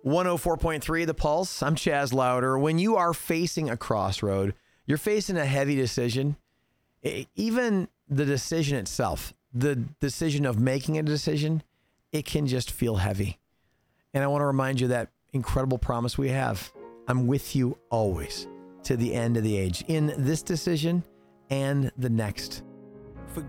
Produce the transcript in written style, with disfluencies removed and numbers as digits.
104.3 The Pulse. I'm Chaz Louder. When you are facing a crossroad, you're facing a heavy decision. Even the decision itself, the decision of making a decision, it can just feel heavy. And I want to remind you that incredible promise we have. I'm with you always to the end of the age in this decision and the next.